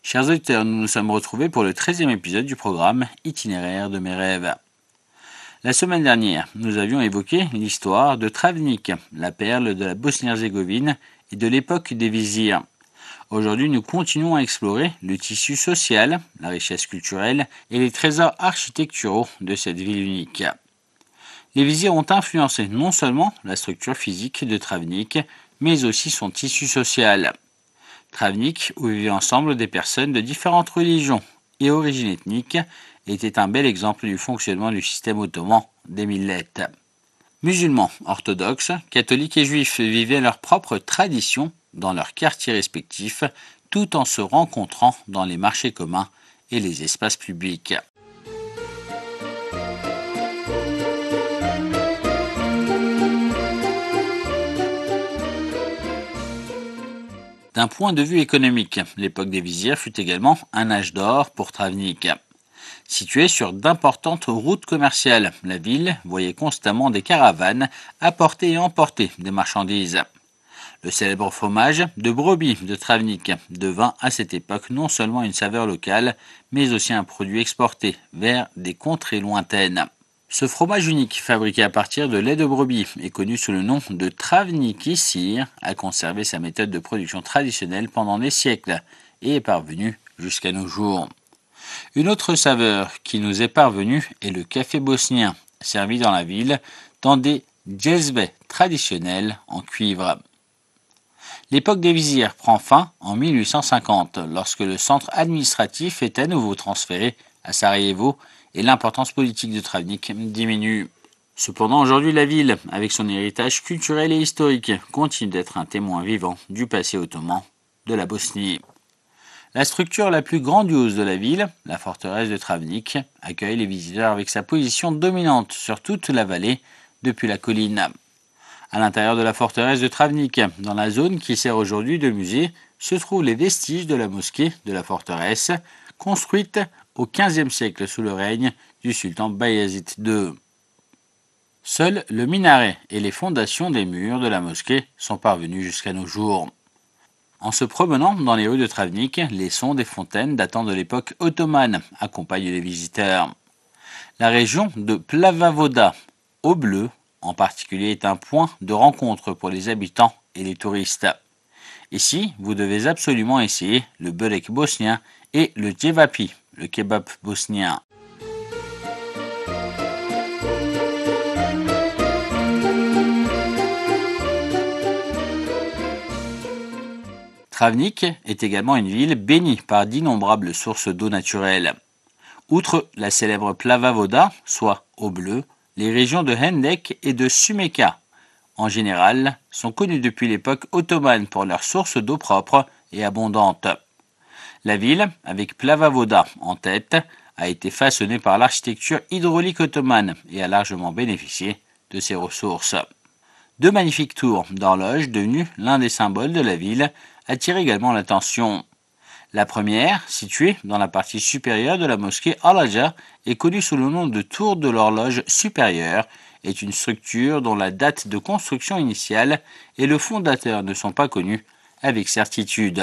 Chers auditeurs, nous nous sommes retrouvés pour le 13e épisode du programme Itinéraire de mes rêves. La semaine dernière, nous avions évoqué l'histoire de Travnik, la perle de la Bosnie-Herzégovine et de l'époque des vizirs. Aujourd'hui, nous continuons à explorer le tissu social, la richesse culturelle et les trésors architecturaux de cette ville unique. Les vizirs ont influencé non seulement la structure physique de Travnik, mais aussi son tissu social. Travnik, où vivaient ensemble des personnes de différentes religions et origines ethniques, était un bel exemple du fonctionnement du système ottoman des millettes. Musulmans, orthodoxes, catholiques et juifs vivaient leurs propres traditions dans leurs quartiers respectifs, tout en se rencontrant dans les marchés communs et les espaces publics. D'un point de vue économique, l'époque des vizirs fut également un âge d'or pour Travnik. Située sur d'importantes routes commerciales, la ville voyait constamment des caravanes apporter et emporter des marchandises. Le célèbre fromage de brebis de Travnik devint à cette époque non seulement une saveur locale, mais aussi un produit exporté vers des contrées lointaines. Ce fromage unique, fabriqué à partir de lait de brebis et connu sous le nom de Travniki Sir, a conservé sa méthode de production traditionnelle pendant des siècles et est parvenu jusqu'à nos jours. Une autre saveur qui nous est parvenue est le café bosnien, servi dans la ville dans des djezbe traditionnels en cuivre. L'époque des vizirs prend fin en 1850, lorsque le centre administratif est à nouveau transféré à Sarajevo et l'importance politique de Travnik diminue. Cependant, aujourd'hui, la ville, avec son héritage culturel et historique, continue d'être un témoin vivant du passé ottoman de la Bosnie. La structure la plus grandiose de la ville, la forteresse de Travnik, accueille les visiteurs avec sa position dominante sur toute la vallée depuis la colline. À l'intérieur de la forteresse de Travnik, dans la zone qui sert aujourd'hui de musée, se trouvent les vestiges de la mosquée de la forteresse, construite au XVe siècle sous le règne du sultan Bayezid II. Seul le minaret et les fondations des murs de la mosquée sont parvenus jusqu'à nos jours. En se promenant dans les rues de Travnik, les sons des fontaines datant de l'époque ottomane accompagnent les visiteurs. La région de Plavavoda, au bleu, en particulier, est un point de rencontre pour les habitants et les touristes. Ici, vous devez absolument essayer le börek bosnien et le djevapi, le kebab bosnien. Travnik est également une ville bénie par d'innombrables sources d'eau naturelle. Outre la célèbre Plavavoda, soit eau bleue, les régions de Hendek et de Sumeka, en général, sont connues depuis l'époque ottomane pour leurs sources d'eau propre et abondante. La ville, avec Plavavoda en tête, a été façonnée par l'architecture hydraulique ottomane et a largement bénéficié de ses ressources. Deux magnifiques tours d'horloge, devenues l'un des symboles de la ville, attirent également l'attention. La première, située dans la partie supérieure de la mosquée Al-Haja, est connue sous le nom de tour de l'horloge supérieure, est une structure dont la date de construction initiale et le fondateur ne sont pas connus avec certitude.